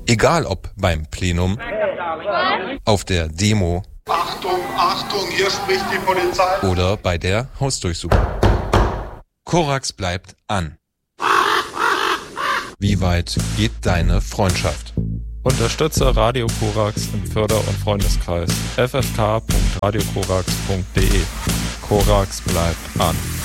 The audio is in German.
Egal ob beim Plenum, auf der Demo, Achtung, Achtung, hier spricht die Polizei. Oder bei der Hausdurchsuchung. Korax bleibt an. Wie weit geht deine Freundschaft? Unterstütze Radio Korax im Förder- und Freundeskreis ffk.radiokorax.de. Korax bleibt an.